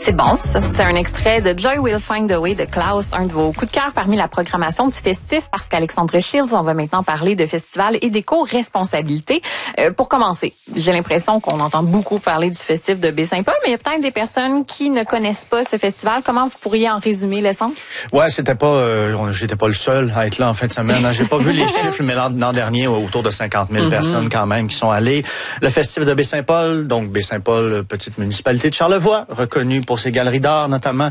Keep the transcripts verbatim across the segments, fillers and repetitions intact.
C'est bon, ça. C'est un extrait de Joy Will Find a Way de Klaus, un de vos coups de cœur parmi la programmation du festif, parce qu'Alexandre Shields, on va maintenant parler de festival et d'éco-responsabilité. Euh, pour commencer, j'ai l'impression qu'on entend beaucoup parler du festif de Baie-Saint-Paul, mais il y a peut-être des personnes qui ne connaissent pas ce festival. Comment vous pourriez en résumer l'essence? Ouais, c'était pas, euh, j'étais pas le seul à être là en fin de semaine. J'ai pas vu les chiffres, mais l'an, l'an dernier, autour de cinquante mille mm-hmm. personnes quand même qui sont allées. Le festif de Baie-Saint-Paul, donc Baie-Saint-Paul, petite municipalité de Charlevoix, reconnue pour ses galeries d'art notamment,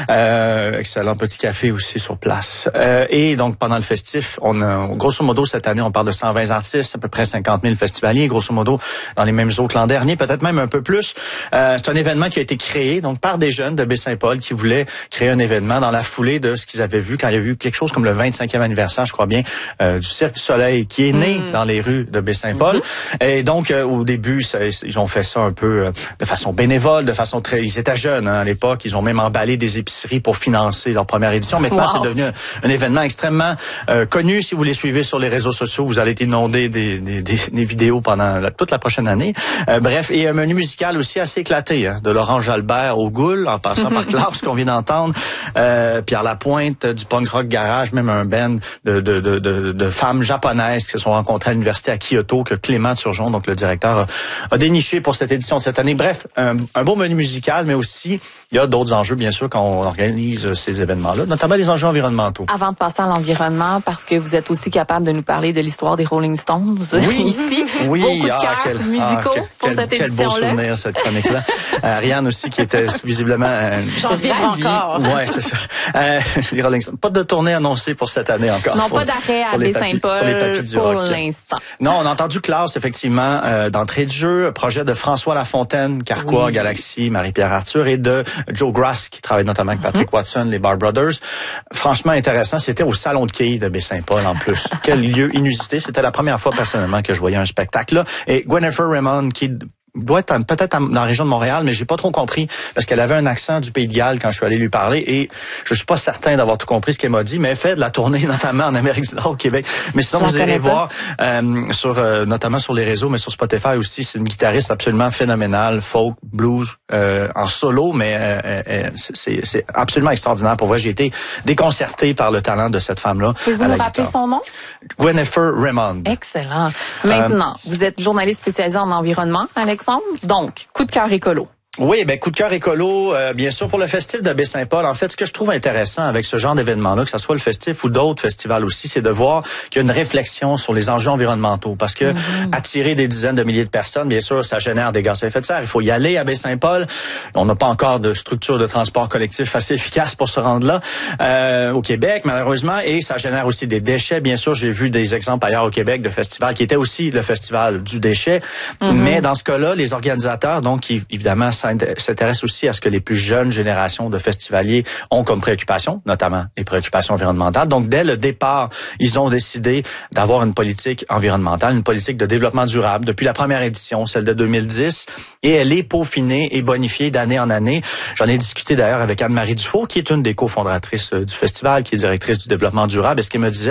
euh, excellent petit café aussi sur place. Euh, et donc pendant le festif, on a, grosso modo cette année, on parle de cent vingt artistes, à peu près cinquante mille festivaliers, grosso modo dans les mêmes eaux que l'an dernier, peut-être même un peu plus. Euh, c'est un événement qui a été créé donc par des jeunes de Baie-Saint-Paul qui voulaient créer un événement dans la foulée de ce qu'ils avaient vu quand il y a eu quelque chose comme le vingt-cinquième anniversaire, je crois bien, euh, du Cirque du Soleil qui est né mmh. dans les rues de Baie-Saint-Paul. Mmh. Et donc euh, au début, ça, ils ont fait ça un peu euh, de façon bénévole, de façon très, ils étaient jeunes hein, à l'époque. Ils ont même emballé des épiceries pour financer leur première édition. Maintenant, wow. c'est devenu un, un événement extrêmement euh, connu. Si vous les suivez sur les réseaux sociaux, vous allez être inondés des, des, des, des vidéos pendant la, toute la prochaine année. Euh, bref, et un menu musical aussi assez éclaté, hein, de Laurent Jalbert au Goul, en passant par Klaus qu'on vient d'entendre, euh, Pierre Lapointe, du punk rock garage, même un band de, de, de, de, de femmes japonaises qui se sont rencontrées à l'université à Kyoto, que Clément Turgeon, donc le directeur, a, a déniché pour cette édition de cette année. Bref, un, un beau menu musical, mais aussi il y a d'autres enjeux, bien sûr, quand on organise ces événements-là, notamment les enjeux environnementaux. Avant de passer à l'environnement, parce que vous êtes aussi capable de nous parler de l'histoire des Rolling Stones oui. ici. Oui, Vos coups de ah, cœur quel, musicaux ah, quel, pour quel, cette quel édition-là. Quel beau souvenir, cette chronique-là. euh, Ariane aussi, qui était visiblement... Euh, J'en vibre encore. Ouais, c'est ça. Euh, les Rolling Stones. Pas de tournée annoncée pour cette année encore. Non, pour, pas d'arrêt à Baie-Saint-Paul pour, pour l'instant. Non, on a entendu Klaus, effectivement, euh, d'entrée de jeu, projet de François Lafontaine, Carquois, oui. Galaxy, Marie-Pierre Arthur, et de Joe Grass, qui travaille notamment avec Patrick mm-hmm. Watson, les Bar Brothers. Franchement intéressant. C'était au Salon de quilles de Baie-Saint-Paul, en plus. Quel lieu inusité. C'était la première fois, personnellement, que je voyais un spectacle-là. Et Gwennifer Raymond, qui doit être peut-être dans la région de Montréal, mais j'ai pas trop compris parce qu'elle avait un accent du Pays de Galles quand je suis allé lui parler et je suis pas certain d'avoir tout compris ce qu'elle m'a dit, mais elle fait de la tournée notamment en Amérique du Nord, au Québec. Mais sinon, vous irez voir euh, sur euh, notamment sur les réseaux, mais sur Spotify aussi, c'est une guitariste absolument phénoménale, folk, blues, euh, en solo, mais euh, euh, c'est, c'est absolument extraordinaire. Pour vrai, j'ai été déconcerté par le talent de cette femme-là. Pouvez-vous nous rappeler son nom? Gwennifer Raymond. Excellent. Maintenant, euh, vous êtes journaliste spécialisé en environnement, Alexandre. Donc, coup de cœur écolo. Oui, ben coup de cœur écolo, euh, bien sûr pour le festif de Baie-Saint-Paul. En fait, ce que je trouve intéressant avec ce genre d'événement-là, que ce soit le festif ou d'autres festivals aussi, c'est de voir qu'il y a une réflexion sur les enjeux environnementaux. Parce que mm-hmm. attirer des dizaines de milliers de personnes, bien sûr, ça génère des gaz à effet de serre. Il faut y aller à Baie-Saint-Paul. On n'a pas encore de structure de transport collectif assez efficace pour se rendre là euh, au Québec, malheureusement. Et ça génère aussi des déchets. Bien sûr, j'ai vu des exemples ailleurs au Québec de festivals qui étaient aussi le festival du déchet. Mm-hmm. Mais dans ce cas-là, les organisateurs, donc, qui, évidemment, s'intéresse aussi à ce que les plus jeunes générations de festivaliers ont comme préoccupation, notamment les préoccupations environnementales. Donc, dès le départ, ils ont décidé d'avoir une politique environnementale, une politique de développement durable depuis la première édition, celle de deux mille dix, et elle est peaufinée et bonifiée d'année en année. J'en ai discuté d'ailleurs avec Anne-Marie Dufault, qui est une des cofondatrices du festival, qui est directrice du développement durable, et ce qu'elle me disait,